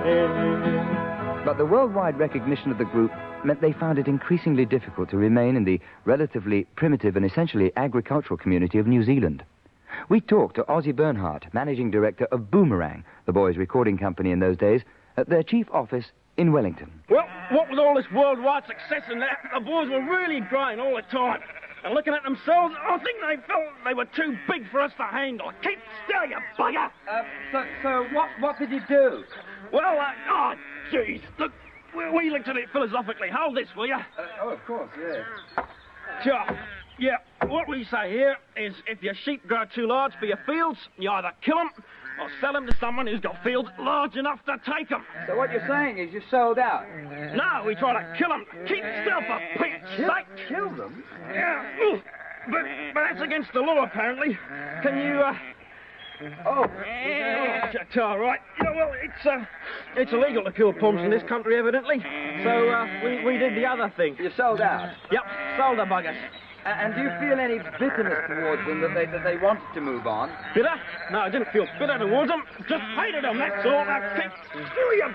But the worldwide recognition of the group meant they found it increasingly difficult to remain in the relatively primitive and essentially agricultural community of New Zealand. We talked to Ozzie Bernhardt, managing director of Boomerang, the boys' recording company in those days, at their chief office in Wellington. Well, what with all this worldwide success and that, the boys were really growing all the time. And looking at themselves, I think they felt they were too big for us to handle. Keep still, you bugger! So what did you do? Well, oh, jeez. Look, we looked at it philosophically. Hold this, will you? Of course, yes. Sure. Yeah, what we say here is if your sheep grow too large for your fields, you either kill them or sell them to someone who's got fields large enough to take them. So what you're saying is you sold out? No, we try to kill them. Keep still, for Pete's sake. Kill them? Yeah, but that's against the law, apparently. Can you, Oh, it's all right. You know, well, it's illegal to kill pums in this country, evidently. So, we did the other thing. you sold out? Yep, sold the buggers. And do you feel any bitterness towards them that they wanted to move on? Bitter? No, I didn't feel bitter towards them. Just hated them, that's all. Now, keep still, you...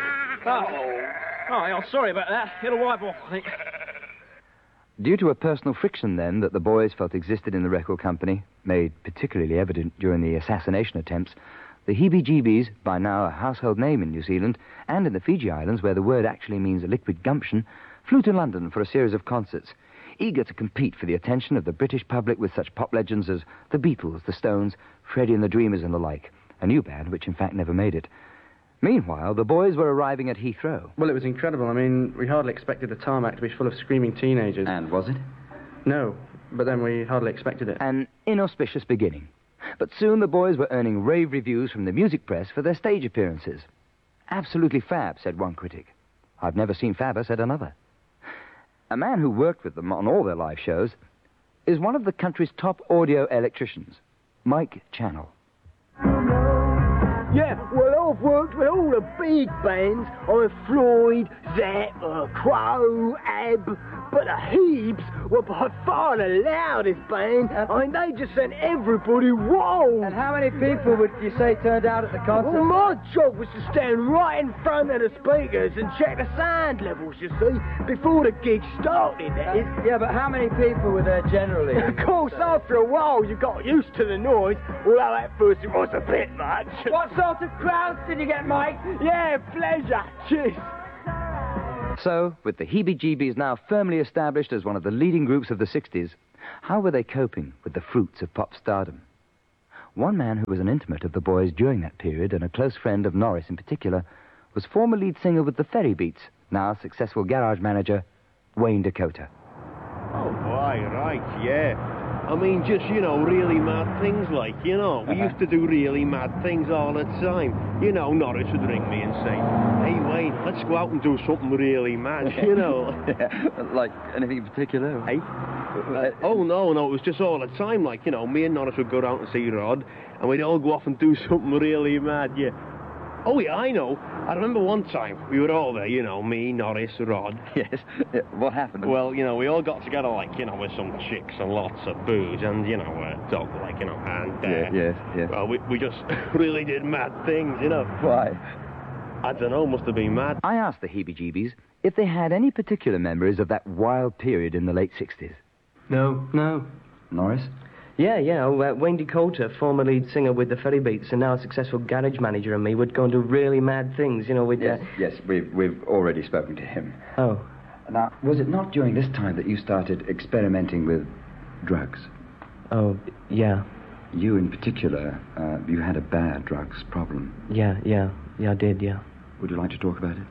Oh, sorry about that. It'll wipe off, I think. Due to a personal friction, then, that the boys felt existed in the record company, made particularly evident during the assassination attempts, the Heebie-Jeebies, by now a household name in New Zealand, and in the Fiji Islands, where the word actually means a liquid gumption, flew to London for a series of concerts, eager to compete for the attention of the British public with such pop legends as the Beatles, the Stones, Freddie and the Dreamers and the like, a new band which in fact never made it. Meanwhile, the boys were arriving at Heathrow. Well, it was incredible. I mean, we hardly expected the tarmac to be full of screaming teenagers. And was it? No, but then we hardly expected it. An inauspicious beginning. But soon the boys were earning rave reviews from the music press for their stage appearances. Absolutely fab, said one critic. I've never seen fabber, said another. A man who worked with them on all their live shows is one of the country's top audio electricians, Mike Channell. Yeah, well, I've worked with all the big bands. I'm Floyd, Zappa, Crow, Ab, but the Heebs were by far the loudest band. I mean, they just sent everybody wild. And how many people would you say turned out at the concert? Well, my job was to stand right in front of the speakers and check the sound levels, you see, before the gig started, that is. Yeah, but how many people were there generally? Of course, after a while, you got used to the noise, although at first it was a bit much. What sort of crowds did you get, Mike? Yeah, pleasure. Cheers. So, with the Heebie-Jeebies now firmly established as one of the leading groups of the 60s, how were they coping with the fruits of pop stardom? One man who was an intimate of the boys during that period, and a close friend of Norris in particular, was former lead singer with the Ferry Beats, now successful garage manager, Wayne Dakota. Oh, boy, right, yeah. I mean, just, you know, really mad things like, you know. We used to do really mad things all the time. You know, Norris would ring me and say, hey, Wayne, let's go out and do something really mad, you know. Like anything in particular? Hey? Oh, no, it was just all the time. Like, you know, me and Norris would go out and see Rod, and we'd all go off and do something really mad, yeah. Oh, yeah, I know. I remember one time, we were all there, you know, me, Norris, Rod. Yes. What happened? Well, you know, we all got together, like, you know, with some chicks and lots of booze and, you know, talk, like, you know, and... Yes. Well, we just really did mad things, you know. Why? I don't know, must have been mad. I asked the Heebie-Jeebies if they had any particular memories of that wild period in the late 60s. No. Norris? Yeah, Wayne Dakota, former lead singer with the Ferry Beats and now a successful garage manager, and me would go and do really mad things, you know, with... Yes, we've already spoken to him. Oh. Now, was it not during this time that you started experimenting with drugs? Oh, yeah. You in particular, you had a bad drugs problem. Yeah, I did, yeah. Would you like to talk about it?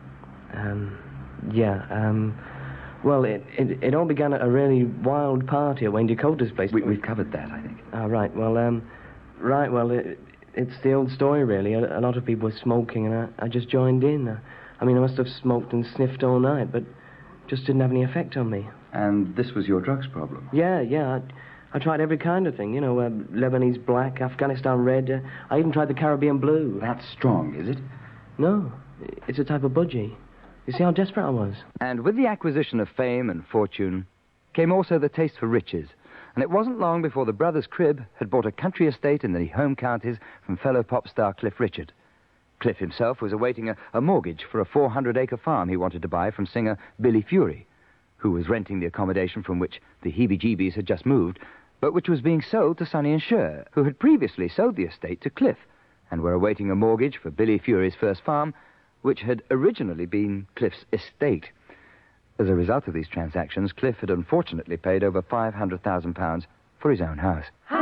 Well, it all began at a really wild party at Wayne Dakota's place. We've covered that, I think. Oh, right. Well, it's the old story, really. A lot of people were smoking, and I just joined in. I must have smoked and sniffed all night, but just didn't have any effect on me. And this was your drugs problem? Yeah. I tried every kind of thing, you know, Lebanese black, Afghanistan red. I even tried the Caribbean blue. That's strong, is it? No, it's a type of budgie. You see how desperate I was? And with the acquisition of fame and fortune came also the taste for riches. And it wasn't long before the brothers Cribb had bought a country estate in the home counties from fellow pop star Cliff Richard. Cliff himself was awaiting a mortgage for a 400-acre farm he wanted to buy from singer Billy Fury, who was renting the accommodation from which the Heebie-Jeebies had just moved, but which was being sold to Sonny and Cher, who had previously sold the estate to Cliff, and were awaiting a mortgage for Billy Fury's first farm, which had originally been Cliff's estate. As a result of these transactions, Cliff had unfortunately paid over £500,000 for his own house.